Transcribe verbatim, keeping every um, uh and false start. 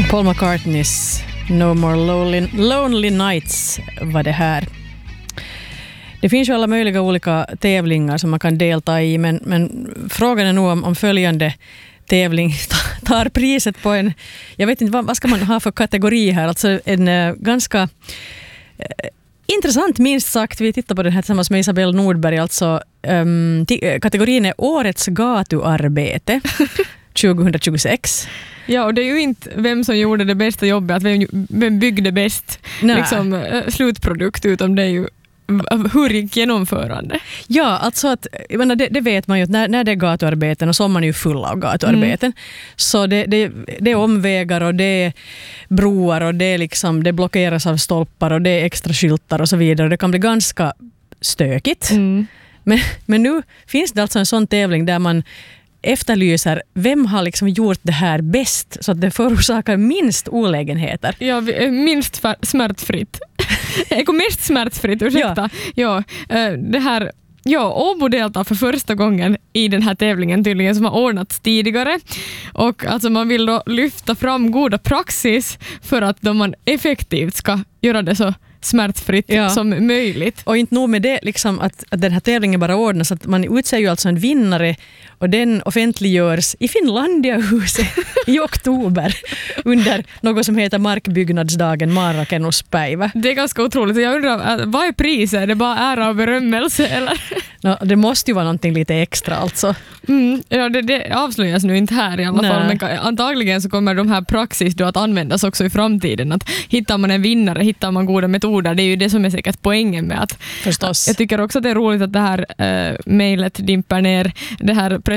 Paul McCartneys No More Lonely, Lonely Nights var det här. Det finns ju alla möjliga olika tävlingar som man kan delta i, men, men frågan är nog om, om följande tävling tar priset på en, jag vet inte vad, vad ska man ha för kategori här, alltså en uh, ganska uh, intressant minst sagt. Vi tittar på den här tillsammans med Isabel Nordberg, alltså um, t- kategorin är Årets gatuarbete tjugohundratjugosex. Ja, och det är ju inte vem som gjorde det bästa jobbet, att vem, vem byggde bäst liksom, slutprodukt, utan det är ju hur gick genomförande? Ja, alltså att, jag menar, det, det vet man ju att när, när det är gatuarbeten, och sommaren är ju full av gatuarbeten, mm. så det, det, det är omvägar och det är broar och det, är liksom, det blockeras av stolpar och det är extra skyltar och så vidare. Det kan bli ganska stökigt. Mm. Men, men nu finns det alltså en sån tävling där man efterlyser vem har liksom gjort det här bäst så att det förorsakar minst olägenheter. Ja, minst smärtfritt. Eko mest smärtfritt, ursäkta. Ja. Ja, det här, ja, Åbo deltar för första gången i den här tävlingen tydligen, som har ordnats tidigare. Och alltså man vill då lyfta fram goda praxis för att då man effektivt ska göra det så smärtfritt ja. som möjligt. Och inte nog med det, liksom att, att den här tävlingen bara ordnas, att man utser ju alltså en vinnare och den offentliggörs i Finlandiahuset i oktober under något som heter Markbyggnadsdagen Marrakennuspäivä. Det är ganska otroligt. Jag undrar, vad är priset? Är det bara ära och berömmelse eller? No, det måste ju vara någonting lite extra alltså. Mm, ja, det, det avslöjas nu inte här i alla Nej. fall, men antagligen så kommer de här praxis då att användas också i framtiden. Att hittar man en vinnare, hittar man goda metoder, det är ju det som är säkert poängen med att Förstås. Jag tycker också att det är roligt att det här äh, mejlet dimper ner det här